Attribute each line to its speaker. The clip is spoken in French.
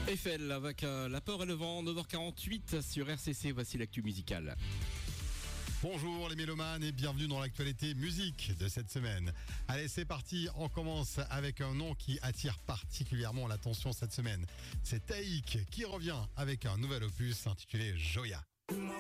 Speaker 1: Eiffel avec La Peur et le Vent, 9h48 sur RCC, voici l'actu musicale.
Speaker 2: Bonjour les mélomanes et bienvenue dans l'actualité musique de cette semaine. Allez, c'est parti, on commence avec un nom qui attire particulièrement l'attention cette semaine. C'est Taïk qui revient avec un nouvel opus intitulé Joya.